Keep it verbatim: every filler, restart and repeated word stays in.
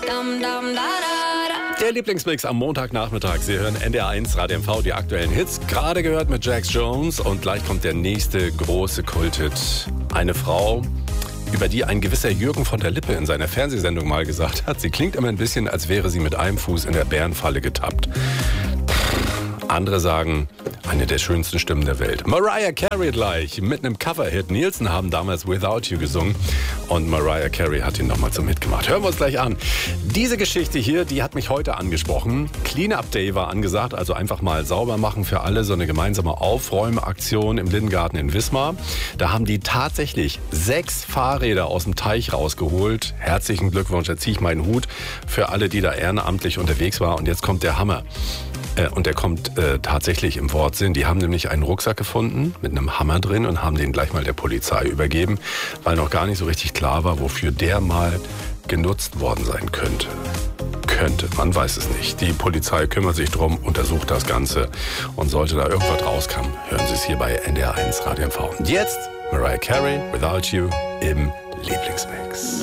Der Lieblingsmix am Montagnachmittag. Sie hören N D R eins Radio M V, die aktuellen Hits. Gerade gehört mit Jax Jones. Und gleich kommt der nächste große Kulthit. Eine Frau, über die ein gewisser Jürgen von der Lippe in seiner Fernsehsendung mal gesagt hat, sie klingt immer ein bisschen, als wäre sie mit einem Fuß in der Bärenfalle getappt. Andere sagen, eine der schönsten Stimmen der Welt. Mariah Carey gleich mit einem Coverhit. Nielsen haben damals Without You gesungen und Mariah Carey hat ihn nochmal zum Hit gemacht. Hören wir uns gleich an. Diese Geschichte hier, die hat mich heute angesprochen. Clean-Up Day war angesagt, also einfach mal sauber machen für alle, so eine gemeinsame Aufräumaktion im Lindengarten in Wismar. Da haben die tatsächlich sechs Fahrräder aus dem Teich rausgeholt. Herzlichen Glückwunsch, da ziehe ich meinen Hut für alle, die da ehrenamtlich unterwegs waren. Und jetzt kommt der Hammer. Und der kommt äh, tatsächlich im Wortsinn. Die haben nämlich einen Rucksack gefunden mit einem Hammer drin und haben den gleich mal der Polizei übergeben, weil noch gar nicht so richtig klar war, wofür der mal genutzt worden sein könnte. Könnte, man weiß es nicht. Die Polizei kümmert sich drum, untersucht das Ganze und sollte da irgendwas rauskommen, hören Sie es hier bei N D R eins Radio M V. Und jetzt Mariah Carey, Without You im Lieblingsmix.